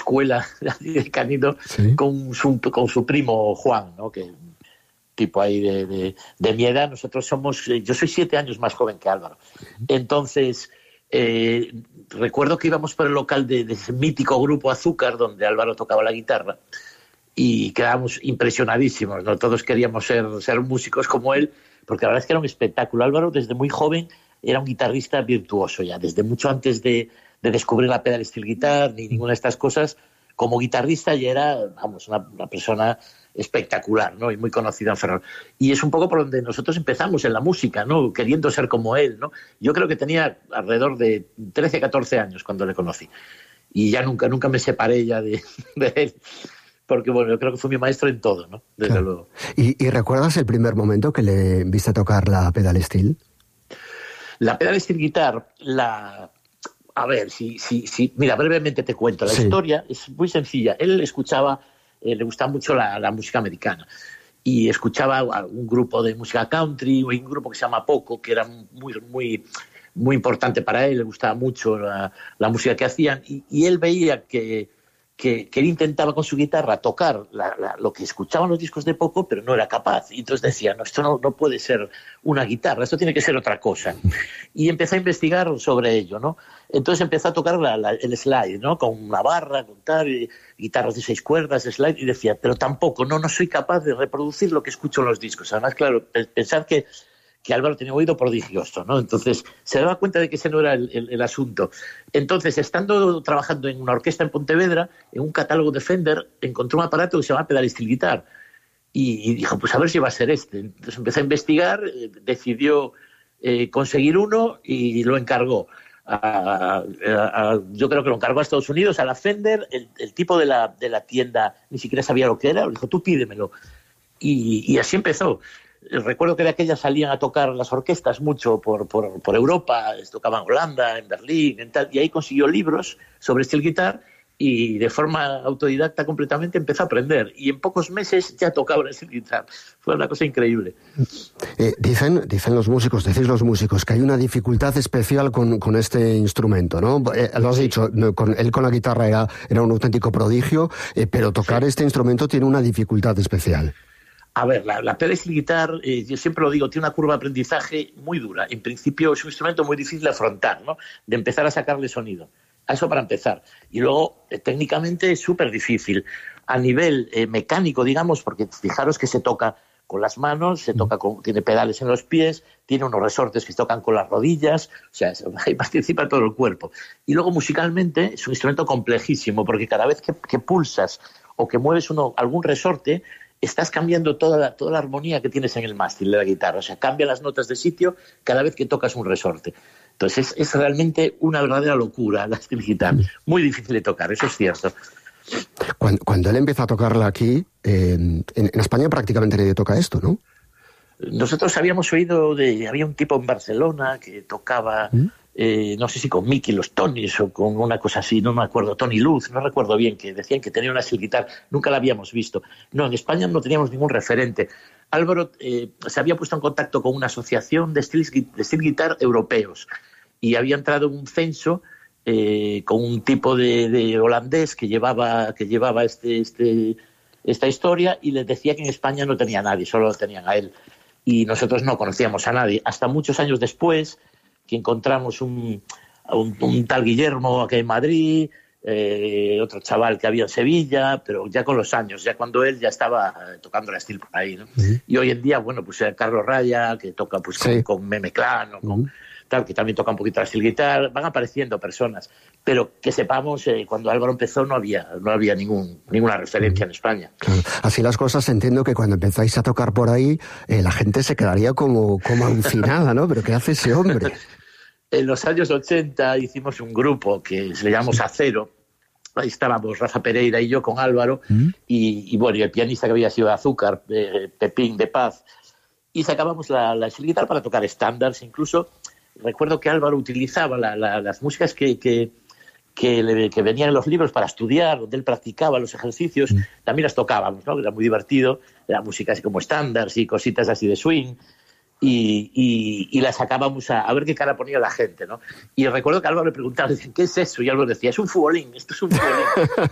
escuela de Canido Sí. con su primo Juan, ¿no? Que tipo ahí de mi edad. Nosotros somos, yo soy 7 años más joven que Álvaro. Entonces, recuerdo que íbamos por el local de ese mítico grupo Azúcar, donde Álvaro tocaba la guitarra, y quedábamos impresionadísimos, ¿no? Todos queríamos ser músicos como él, porque la verdad es que era un espectáculo. Álvaro, desde muy joven, era un guitarrista virtuoso ya, desde mucho antes de descubrir la pedal steel guitar, ni ninguna de estas cosas. Como guitarrista ya era, vamos, una persona espectacular, ¿no? Y muy conocida en Ferrol. Y es un poco por donde nosotros empezamos en la música, ¿no? Queriendo ser como él, ¿no? Yo creo que tenía alrededor de 13, 14 años cuando le conocí. Y ya nunca me separé ya de él. Porque, bueno, yo creo que fue mi maestro en todo, ¿no? Desde Claro. luego. ¿Y recuerdas el primer momento que le viste tocar la pedal steel? La pedal steel guitar, a ver, mira, brevemente te cuento. La historia es muy sencilla. Él escuchaba, le gustaba mucho la música americana. Y escuchaba un grupo de música country, un grupo que se llama Poco, que era muy importante para él. Le gustaba mucho la música que hacían. Y él veía que él intentaba con su guitarra tocar lo que escuchaban los discos de Poco, pero no era capaz. Y entonces decía, no, esto no puede ser una guitarra, esto tiene que ser otra cosa. Y empecé a investigar sobre ello, ¿no? Entonces empecé a tocar el slide, ¿no? Con una barra, con tal, guitarras de 6 cuerdas, slide, y decía, pero tampoco, no soy capaz de reproducir lo que escucho en los discos. Además, claro, pensar que Álvaro tenía oído prodigioso, ¿no? Entonces se daba cuenta de que ese no era el asunto. Entonces, estando trabajando en una orquesta en Pontevedra, en un catálogo de Fender, encontró un aparato que se llama pedal steel guitar. Y dijo, pues a ver si va a ser este. Entonces empecé a investigar, decidió conseguir uno y lo encargó. Yo creo que lo encargó a Estados Unidos, a la Fender. El tipo de la tienda ni siquiera sabía lo que era. Le dijo, tú pídemelo. Y así empezó. Recuerdo que de aquella salían a tocar las orquestas mucho por Europa, tocaban en Holanda, en Berlín, en tal, y ahí consiguió libros sobre steel guitar y de forma autodidacta completamente empezó a aprender. Y en pocos meses ya tocaba la steel guitar. Fue una cosa increíble. Dicen los músicos, decís los músicos, que hay una dificultad especial con este instrumento, ¿no? Lo has dicho, él con la guitarra era un auténtico prodigio, pero tocar este instrumento tiene una dificultad especial. A ver, la pedal steel guitar, yo siempre lo digo, tiene una curva de aprendizaje muy dura. En principio es un instrumento muy difícil de afrontar, ¿no? De empezar a sacarle sonido. Eso para empezar. Y luego, técnicamente es súper difícil. A nivel mecánico, digamos, porque fijaros que se toca con las manos, tiene pedales en los pies, tiene unos resortes que se tocan con las rodillas, o sea, ahí participa todo el cuerpo. Y luego musicalmente es un instrumento complejísimo, porque cada vez que pulsas o que mueves algún resorte, estás cambiando toda la armonía que tienes en el mástil de la guitarra. O sea, cambian las notas de sitio cada vez que tocas un resorte. Entonces es realmente una verdadera locura la steel guitar. Muy difícil de tocar, eso es cierto. Cuando él empieza a tocarla aquí, en España prácticamente nadie toca esto, ¿no? Nosotros habíamos oído había un tipo en Barcelona que tocaba, no sé si con Mickey los Tonys o con una cosa así, no me acuerdo, Tony Luz, no recuerdo bien, que decían que tenía una steel guitar, nunca la habíamos visto. No, en España no teníamos ningún referente. Álvaro se había puesto en contacto con una asociación de steel guitar europeos y había entrado en un censo con un tipo de holandés que llevaba esta historia y les decía que en España no tenía nadie, solo lo tenían a él. Y nosotros no conocíamos a nadie. Hasta muchos años después, que encontramos un tal Guillermo aquí en Madrid, otro chaval que había en Sevilla, pero ya con los años, ya cuando él ya estaba tocando la steel por ahí, ¿no? Y hoy en día, bueno, pues Carlos Raya, que toca pues con Meme Clan, o con tal, que también toca un poquito la steel guitar, van apareciendo personas, pero que sepamos, cuando Álvaro empezó no había ninguna referencia en España. Claro. Así las cosas, entiendo que cuando empezáis a tocar por ahí, la gente se quedaría como alucinada, ¿no? ¿Pero qué hace ese hombre? En los años 80 hicimos un grupo que le llamamos Acero. Ahí estábamos Rafa Pereira y yo con Álvaro, y bueno, y el pianista que había sido de Azúcar, Pepín de Paz, y sacábamos la steel guitar para tocar estándares. Incluso recuerdo que Álvaro utilizaba las músicas que venían en los libros para estudiar, donde él practicaba los ejercicios, también las tocábamos, ¿no? Era muy divertido, era música así como estándares y cositas así de swing, y la sacábamos a ver qué cara ponía la gente, ¿no? Y recuerdo que Álvaro le preguntaba, ¿qué es eso? Y Álvaro decía, es un futbolín, esto es un futbolín.